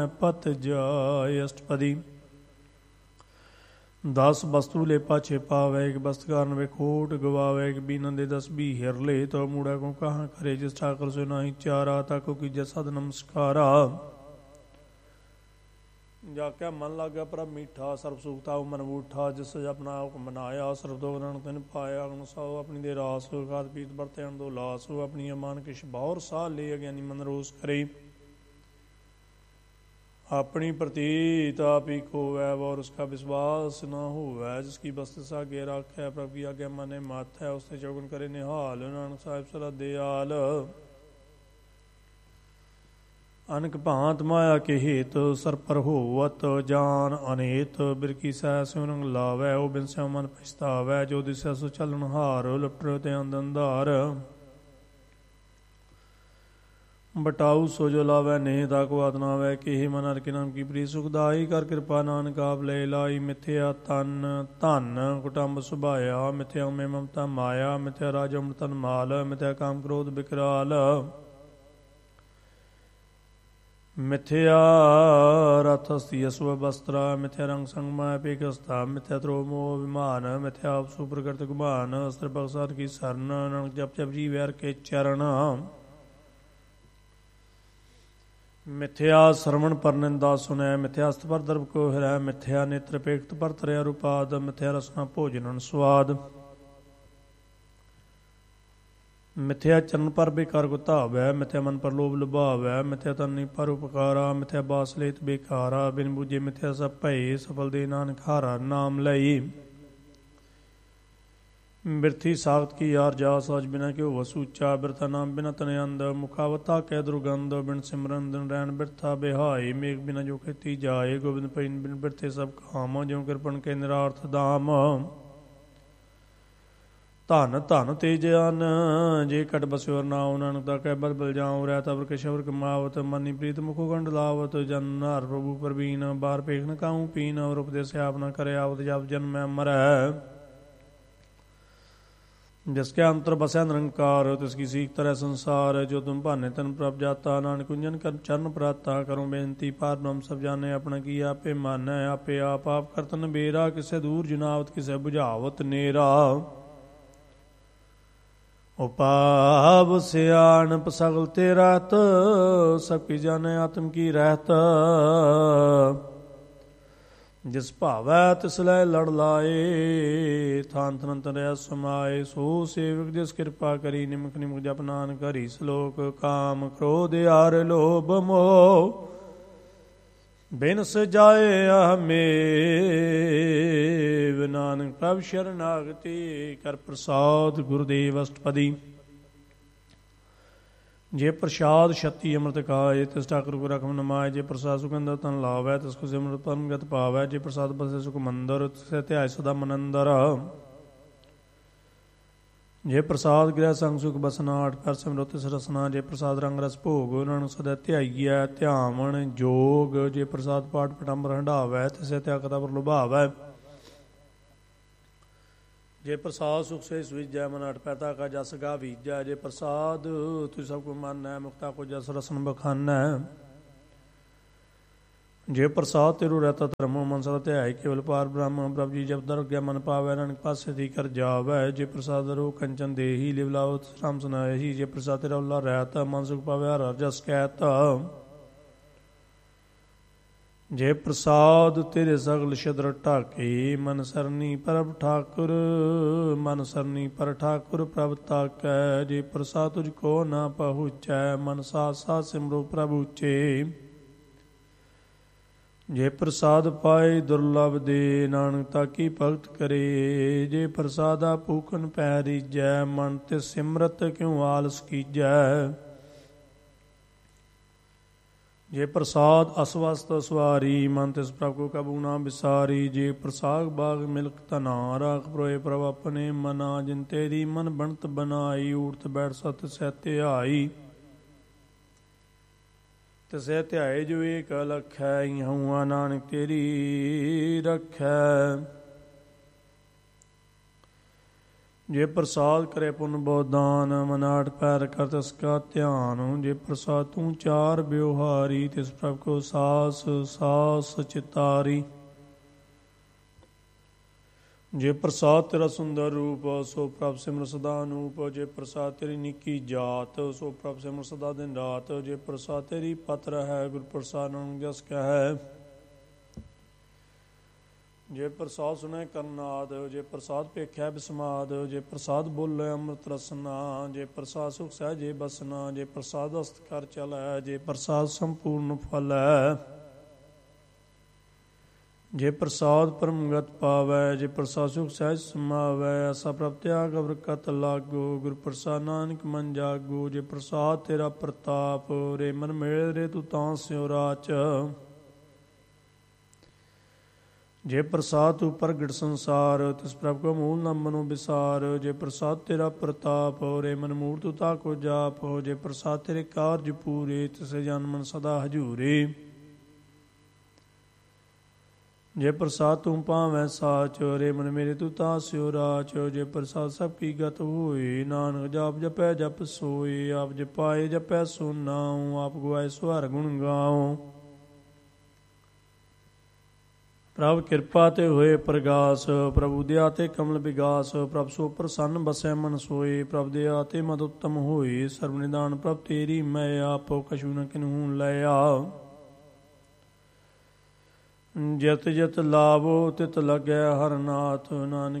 ਪਤ ਜਾਇ ਅਸ਼ਟਪਦੀ। 10 ਵਸਤੂ ਲੇਪਾ ਛੇਪਾਵੈ, ਇੱਕ ਬਸਤ ਕਾਰਨ ਵੇ ਖੋਟ ਗਵਾਵੈ, ਇੱਕ ਬੀਨਨ ਦੇ 10 ਵੀ ਹਿਰਲੇ ਤੋ ਮੂੜਾ ਕੋ ਕਹਾਂ ਕਰੇ, ਜਿਸ ਠਾਕਰ ਸੋ ਨਾਹੀ ਚਾਰਾ, ਤਾਕੋ ਕੀਜੈ ਸਦ ਨਮਸਕਾਰਾ। ਜਾ ਕੇ ਮਨ ਲਾਗਾ ਪ੍ਰਭ ਮੀਠਾ, ਸਰਬ ਸੁਖਤਾ ਮਨ ਬੂਠਾ, ਜਿਸ ਆਪਣਾ ਆਪ ਮਨਾਇਆ, ਸਰਬ ਦੋ ਗ੍ਰਹਣ ਤਿਨ ਪਾਇਆ, ਅਗਨਸਾਓ ਆਪਣੀ ਦੇ ਰਾਸ, ਖਾਦ ਪੀਤ ਵਰਤੇ ਅਣ ਦੋ ਲਾਸ, ਆਪਣੀ ਅਮਾਨ ਕਿਛ ਬਾਹਰ ਸਾਹ ਲੈ, ਅਗਿਆਨੀ ਮਨ ਰੋਸ ਕਰੇ, अपनी प्रतीत आप ही खोवै, और उसका विश्वास न होवै, जिसकी बस्त सागे राखै, प्रभु की आज्ञा माने माथ है, उससे चौगुन करे निहाल, नानक साहिब सदा दयाल। अनक भांत माया के हेत सर पर होवत, जान अनेत बिरकी सै स्यों रंग लावै, ओ बिन स्यों मन पछतावै, जो दिसै सो चलन हार, लुट ते अंदर बटाऊ सो जो लावै, नेह ताको आतनावै, केहि मन हर के नाम की प्री सुखदाई, कर कृपा नानक आप ले लाई, मिथ्या तन धन कुटुंब सुभाया, मिथ्या में ममता माया, मिथ्या राज अमृतन माल, मिथ्या काम क्रोध बिकराल, मिथ्या रथ हस्ती असुभ वस्त्रा, मिथ्या रंग संग माया पेकस्ता, मिथ्या त्रोह मोह अभिमान, मिथ्या आपसु प्रकृत गुमान, अस्त्र बक्सार की शरण, नानक जप जप जी वैर के चरण, मिथ्या श्रवण पर निंदा सुनै, मिथ्या हस्त पर दर्भ को हिरै, मिथ्या नेत्र पेक्त पर तरया रूपाद, मिथ्या रसना भोजन स्वाद, मिथ्या चरण पर बेकार को धावै, मिथ्या मन पर लोभ लुभावै, मिथ्या तन पर उपकारा, मिथ्या बास लेत बेकारा, बिन बूझे मिथ्या सब भय, सफल दे नानक हारा नाम लई, बिरथी साख्त की यार जा, साज बिना क्यों वसूचा, बिरथा नाम बिना तने अंद, मुखावता कै दुर्गंध, बिन सिमरन दिन रैन बिरथा बिहाई, मेघ बिना जो खेती जाए, गोविंद पैन बिन बिरथे सब काम, ज्यों कृपण के निरार्थ दाम, धन धन तेजन जे कट बस्योर नाव, नानक दा कै बल बल जाऊं, रहता वर के शवर कमावत, मनी प्रीत मुखो गंड लावत, जन हर प्रभु प्रवीण, बार पेख न काऊं पीन, और उपदेश आप न करे आवत, जब जन्म मैं मरै, जिसके अंतर बसै निरंकार, तिसकी सीख तरह संसार, जो तुम भाने तन प्रभ जाता, नानक कुंजन कर चरण प्राता, करो बेनती पार ब्रह्म सब जाने, अपना की आपे मानै, आपे आप करतन बेरा, किसे दूर जुनावत, किसे बुझावत नेरा, उपाव सियाणप सगल ते रहत, सबकी जाने आत्म की रहत, जिस भावै तिस लै लड़ लाए, थान तन तरह समाए, सो सेवक जिस कृपा करी, निमक निमक जप नानक हरि श्लोक, काम क्रोध यार लोभ मोह, बिन सजाए अहमेव, नानक प्रभ शरणागति, कर प्रसाद गुरुदेव अष्टपदी। जे प्रसाद छत्ती अमृत खाए, तिस ठाकुर को रखम नमाय, जे प्रसाद सुगंध तन लावै, तिसको सिमरत परम गत पावै, जे प्रसाद बसे सुख मंदर, तिसे ध्याय सदा मन अंदर, जे प्रसाद गृह संग सुख बसना, आठ कर सिमरत तिस रसना, जे प्रसाद रंग रस भोग, नानक सदा ध्याईऐ ध्यावण जोग, जे प्रसाद पाठ पटंबर हंडावै, तिसे त्या कथा पर लुभावै, जे प्रसाद सुख से सुविजै, मन अठ पैता का जस गा बीजै, जे प्रसाद तु सब को मानै, मुक्ता को जस रसन बखानै, जे प्रसाद तेरू रहता धर्म, मन सदा ध्याय केवल पार ब्रह्म, प्रभु जी जब दर गया मन पावै, नानक पासे थी कर जावै, जे प्रसाद रो कंचन देही, लिव लावत राम सुनाही, जे प्रसाद तेरा उल्ला रहता, मन सुख पावै हर जस कहता, जे प्रसाद तेरे सगल छद्र ढाके, मन सरनी प्रभ ठाकुर, मन सरनी पर ठाकुर प्रभ ताकै, जे प्रसाद तुझको ना पहुँचै, मन साथ साथ सिमरो प्रभु चे, जे प्रसाद पाए दुर्लभ दे, नानक ताकी भगत करे, जे प्रसादा भूखन पै रीजै, मन ते सिमरत क्यों आलस कीजै, जे प्रसाद असवस्त सवारी, मन तिस प्रभ को कबू ना बिसारी, जे प्रसाद बाग मिल्क तना, राख प्रोए प्रभ अपने मना, जिन तेरी मन बनत बनाई, उठत बैठ सत सहते आई, तिसै ध्याए जो एक अलख है, इहुआ नानक तेरी रखै, ਜੇ ਪ੍ਰਸਾਦ ਕਰੇ ਪੁਨ ਬੋਦਾਨ, ਮਨ ਆਠ ਪੈਰ ਕਰ ਤਿਸ ਕਾ ਧਿਆਨ। ਜੇ ਪ੍ਰਸਾਦ ਤੂੰ ਚਾਰ ਬਿਵਹਾਰੀ, ਤਿਸ ਪ੍ਰਭ ਕੋ ਸਾਸ ਸਾਸ ਚਿਤਾਰੀ। ਜੇ ਪ੍ਰਸਾਦ ਤੇਰਾ ਸੁੰਦਰ ਰੂਪ, ਸੋ ਪ੍ਰਭ ਸਿਮਰ ਸਦਾ ਅਨੂਪ। ਜੇ ਪ੍ਰਸਾਦ ਤੇਰੀ ਨਿੱਕੀ ਜਾਤ, ਸੋ ਪ੍ਰਭ ਸਿਮਰ ਸਦਾ ਦਿਨ ਰਾਤ। ਜੇ ਪ੍ਰਸਾਦ ਤੇਰੀ ਪਤਰ ਹੈ, ਗੁਰ ਪ੍ਰਸਾਦ ਨਾਨਕ ਜਸ ਕਹੈ। ਜੇ ਪ੍ਰਸਾਦ ਸੁਣੈ ਕਰਨਾਦ, ਜੇ ਪ੍ਰਸਾਦ ਭੇਖਿਆ ਬਿਸਮਾਦ। ਜੇ ਪ੍ਰਸਾਦ ਬੋਲੇ ਅੰਮ੍ਰਿਤ ਰਸਨਾ, ਜੇ ਪ੍ਰਸਾਦ ਸੁਖ ਸਹਿਜੇ ਬਸਨਾ। ਜੇ ਪ੍ਰਸਾਦ ਅਸਤ ਕਰ ਚਲੈ, ਜੇ ਪ੍ਰਸਾਦ ਸੰਪੂਰਨ ਫਲੈ। ਜੇ ਪ੍ਰਸਾਦ ਪਰਮਗਤ ਪਾਵੈ, ਜੇ ਪ੍ਰਸਾਦ ਸੁਖ ਸਹਿਜ ਸਮਾਵੈ। ਐਸਾ ਪ੍ਰਭ ਤਿਆਗ ਬਰਕਤ ਲਾਗੋ, ਗੁਰ ਪ੍ਰਸਾਦ ਨਾਨਕ ਮਨ ਜਾਗੋ। ਜੇ ਪ੍ਰਸਾਦ ਤੇਰਾ ਪ੍ਰਤਾਪ, ਰੇ ਮਨ ਮਿਲ ਰੇ ਤੂੰ ਤਾਂ ਸਿਉ ਰਾਚ। ਜੇ ਪ੍ਰਸਾਦ ਤੂੰ ਪ੍ਰਗਟ ਸੰਸਾਰ, ਤਿਸ ਪ੍ਰਭ ਕੋ ਮੂਲ ਨ ਮਨੋ ਵਿਸਾਰ। ਜੇ ਪ੍ਰਸਾਦ ਤੇਰਾ ਪ੍ਰਤਾਪ, ਰੇ ਮਨ ਮੂੜ ਤੂੰ ਤਾ ਕੋ ਜਾਪ। ਜੇ ਪ੍ਰਸਾਦ ਤੇਰੇ ਕਾਰਜ ਪੂਰੇ, ਤਿਸੇ ਜਨ ਮਨ ਸਦਾ ਹਜੂਰੇ। ਜੇ ਪ੍ਰਸਾਦ ਤੂੰ ਪਾਵੈ ਸਾਚ, ਰੇ ਮਨ ਮੇਰੇ ਤੂੰ ਤਾ ਸਿਉ ਰਾਚ। ਜੇ ਪ੍ਰਸਾਦ ਸਭ ਕੀ ਗਤ ਹੋਏ, ਨਾਨਕ ਜਾਪ ਜਪੈ ਜਪ ਸੋਏ। ਆਪ ਜਪਾਏ ਜਪੈ ਸੋ ਨਾਉ, ਆਪ ਗਵਾਏ ਸੋ ਹਰਿ ਗੁਣ ਗਾਉ। ਪ੍ਰਭ ਕਿਰਪਾ ਤੇ ਹੋਏ ਪ੍ਰਗਾਸ, ਪ੍ਰਭੂ ਦਇਆ ਤੇ ਕਮਲ ਵਿਗਾਸ। ਪ੍ਰਭ ਸੋ ਪ੍ਰਸੰਨ ਬਸੈ ਮਨ ਸੋਏ, ਪ੍ਰਭ ਦਇਆ ਤੇ ਮਦ ਉੱਤਮ ਹੋਏ। ਸਰਬ ਨਿਦਾਨ ਪ੍ਰਭ ਤੇਰੀ ਮੈਂ, ਆਪੋ ਕਛੂ ਨ ਕਿਨਹੂ ਲਿਆ। ਜਿਤ ਜਿਤ ਲਾਵੋ ਤਿਤ ਲੱਗੈ ਹਰਿ ਨਾਥ, ਨਾਨਕ